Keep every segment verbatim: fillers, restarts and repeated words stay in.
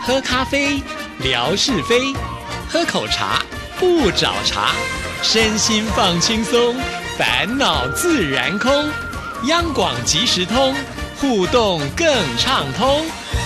喝咖啡，聊是非；喝口茶，不找茬。身心放轻松，烦恼自然空。央广即时通，互动更畅通。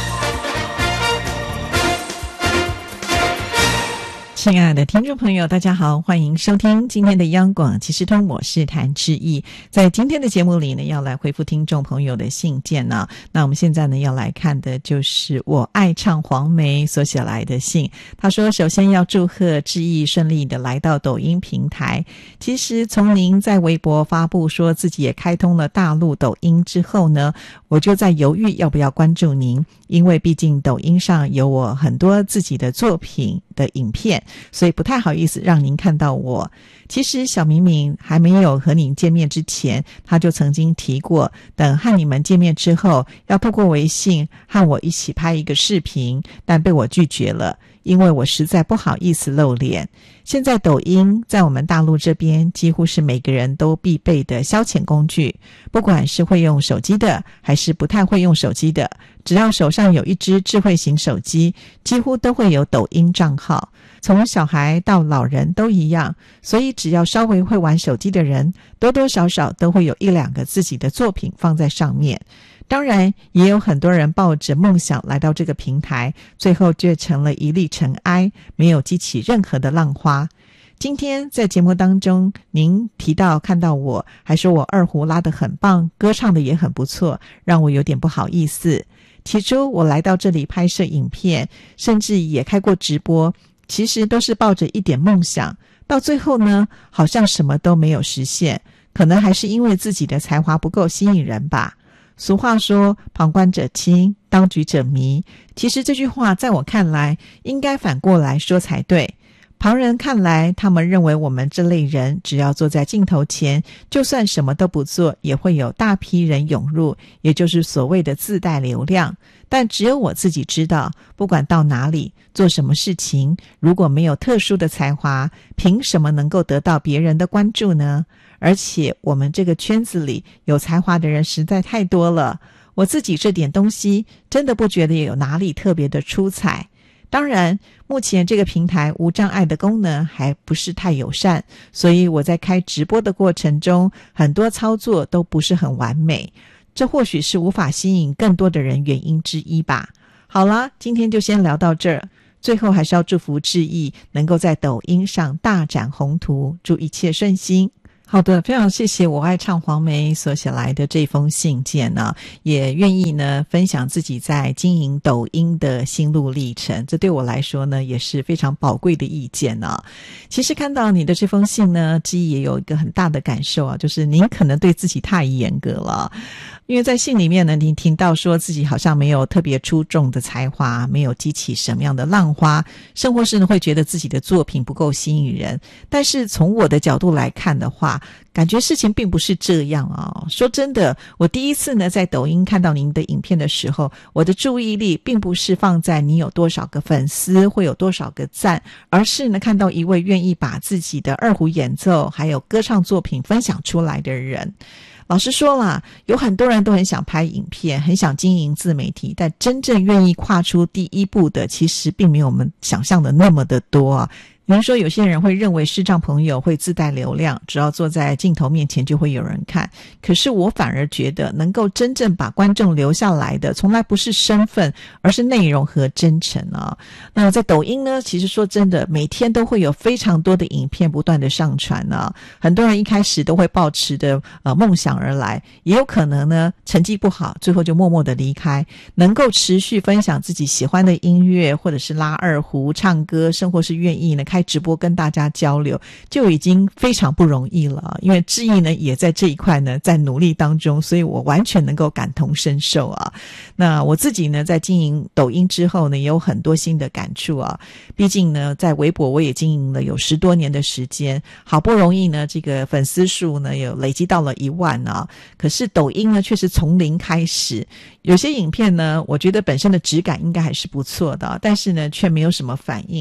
亲爱的听众朋友，大家好，欢迎收听今天的央广即时通，我是谭志毅。在今天的节目里呢，要来回复听众朋友的信件呢、啊。那我们现在呢，要来看的就是我爱唱黄梅所写来的信。他说，首先要祝贺志毅顺利的来到抖音平台。其实从您在微博发布说自己也开通了大陆抖音之后呢，我就在犹豫要不要关注您，因为毕竟抖音上有我很多自己的作品的影片，所以不太好意思让您看到我。其实小敏敏还没有和您见面之前，他就曾经提过，等和你们见面之后，要透过微信和我一起拍一个视频，但被我拒绝了，因为我实在不好意思露脸。现在抖音在我们大陆这边几乎是每个人都必备的消遣工具，不管是会用手机的还是不太会用手机的，只要手上有一只智慧型手机，几乎都会有抖音账号，从小孩到老人都一样。所以只要稍微会玩手机的人，多多少少都会有一两个自己的作品放在上面。当然也有很多人抱着梦想来到这个平台，最后却成了一粒尘埃，没有激起任何的浪花。今天在节目当中，您提到看到我，还说我二胡拉得很棒，歌唱的也很不错，让我有点不好意思。起初我来到这里拍摄影片，甚至也开过直播，其实都是抱着一点梦想，到最后呢，好像什么都没有实现，可能还是因为自己的才华不够吸引人吧。俗话说，旁观者清，当局者迷。其实这句话在我看来，应该反过来说才对。旁人看来，他们认为我们这类人只要坐在镜头前，就算什么都不做，也会有大批人涌入，也就是所谓的自带流量。但只有我自己知道，不管到哪里做什么事情，如果没有特殊的才华，凭什么能够得到别人的关注呢？而且我们这个圈子里有才华的人实在太多了，我自己这点东西真的不觉得有哪里特别的出彩。当然目前这个平台无障碍的功能还不是太友善，所以我在开直播的过程中，很多操作都不是很完美，这或许是无法吸引更多的人原因之一吧。好了，今天就先聊到这儿，最后还是要祝福志毅能够在抖音上大展宏图，祝一切顺心。好的，非常谢谢我爱唱黄梅所写来的这封信件呢、啊，也愿意呢分享自己在经营抖音的心路历程，这对我来说呢也是非常宝贵的意见呢、啊。其实看到你的这封信呢，之一也有一个很大的感受啊，就是您可能对自己太严格了。因为在信里面呢，您听到说自己好像没有特别出众的才华，没有激起什么样的浪花，甚或是呢会觉得自己的作品不够吸引人。但是从我的角度来看的话，感觉事情并不是这样啊。说真的，我第一次呢在抖音看到您的影片的时候，我的注意力并不是放在你有多少个粉丝，会有多少个赞，而是呢看到一位愿意把自己的二胡演奏还有歌唱作品分享出来的人。老实说啦，有很多人都很想拍影片，很想经营自媒体，但真正愿意跨出第一步的，其实并没有我们想象的那么的多啊。比如说有些人会认为视障朋友会自带流量，只要坐在镜头面前就会有人看，可是我反而觉得能够真正把观众留下来的从来不是身份，而是内容和真诚啊。那在抖音呢，其实说真的，每天都会有非常多的影片不断的上传啊。很多人一开始都会抱持的呃梦想而来，也有可能呢成绩不好，最后就默默的离开。能够持续分享自己喜欢的音乐，或者是拉二胡唱歌，甚或是愿意呢开直播跟大家交流，就已经非常不容易了。因为志毅呢也在这一块呢在努力当中，所以我完全能够感同身受啊。那我自己呢在经营抖音之后呢也有很多新的感触啊。毕竟呢在微博我也经营了有十多年的时间，好不容易呢这个粉丝数呢有累积到了一万啊。可是抖音呢却是从零开始，有些影片呢我觉得本身的质感应该还是不错的，但是呢却没有什么反应。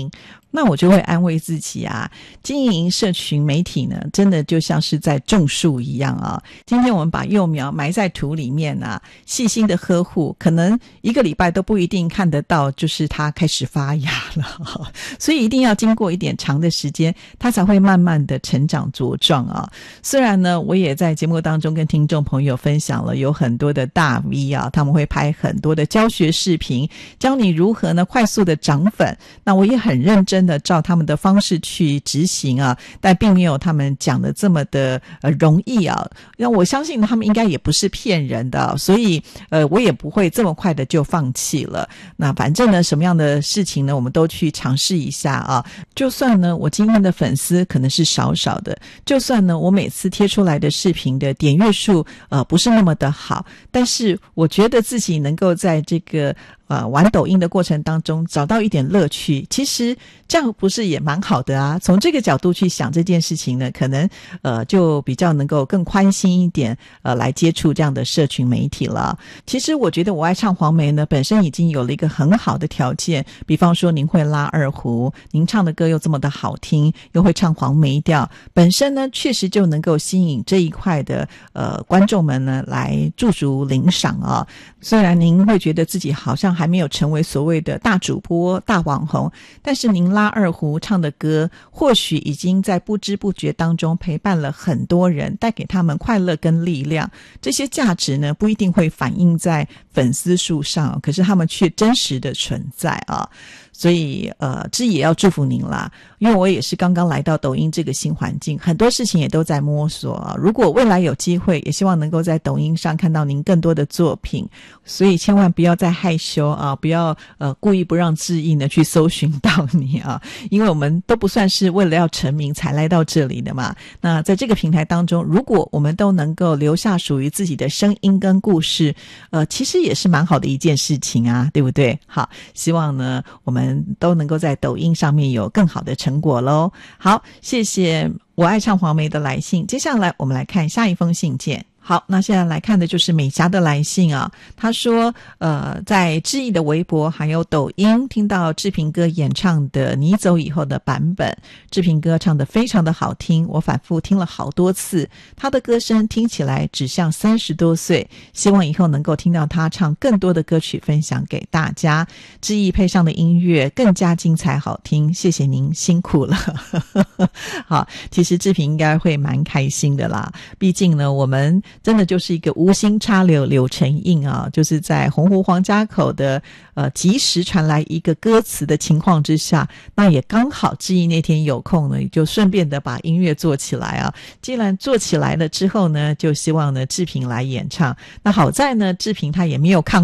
那我就会安慰自己啊，经营社群媒体呢，真的就像是在种树一样啊。今天我们把幼苗埋在土里面啊，细心的呵护，可能一个礼拜都不一定看得到，就是它开始发芽了。所以一定要经过一点长的时间，它才会慢慢的成长茁壮啊。虽然呢，我也在节目当中跟听众朋友分享了，有很多的大 V 啊，他们会拍很多的教学视频，教你如何呢快速的涨粉。那我也很认真的照他们的方式去执行啊，但并没有他们讲的这么的呃容易啊。那我相信他们应该也不是骗人的，所以呃我也不会这么快的就放弃了。那反正呢，什么样的事情呢，我们都去尝试一下啊。就算呢我今天的粉丝可能是少少的，就算呢我每次贴出来的视频的点阅数呃不是那么的好，但是我觉得自己能够在这个呃，玩抖音的过程当中找到一点乐趣，其实这样不是也蛮好的啊。从这个角度去想这件事情呢，可能呃就比较能够更宽心一点，呃来接触这样的社群媒体了。其实我觉得我爱唱黄梅呢本身已经有了一个很好的条件，比方说您会拉二胡，您唱的歌又这么的好听，又会唱黄梅调，本身呢确实就能够吸引这一块的呃观众们呢来驻足领赏啊。虽然您会觉得自己好像还没有成为所谓的大主播大网红，但是您拉二胡唱的歌或许已经在不知不觉当中陪伴了很多人，带给他们快乐跟力量。这些价值呢不一定会反映在粉丝数上，可是他们却真实的存在啊。所以呃，这也要祝福您啦，因为我也是刚刚来到抖音这个新环境，很多事情也都在摸索啊。如果未来有机会，也希望能够在抖音上看到您更多的作品，所以千万不要再害羞啊，不要呃故意不让志毅呢去搜寻到你啊，因为我们都不算是为了要成名才来到这里的嘛。那在这个平台当中，如果我们都能够留下属于自己的声音跟故事，呃，其实也是蛮好的一件事情啊，对不对？好，希望呢我们都能够在抖音上面有更好的成果咯。好，谢谢我爱唱黄梅的来信。接下来我们来看下一封信件。好，那现在来看的就是美霞的来信啊。她说呃，在志毅的微博还有抖音听到志平哥演唱的你走以后的版本，志平哥唱得非常的好听，我反复听了好多次，他的歌声听起来只像三十多岁，希望以后能够听到他唱更多的歌曲分享给大家。志毅配上的音乐更加精彩好听，谢谢您辛苦了。好，其实志平应该会蛮开心的啦，毕竟呢我们真的就是一个无心插柳柳成荫啊，就是在洪湖黄家口的呃及时传来一个歌词的情况之下，那也刚好志毅那天有空呢，就顺便的把音乐做起来啊。既然做起来了之后呢，就希望呢志平来演唱。那好在呢志平他也没有抗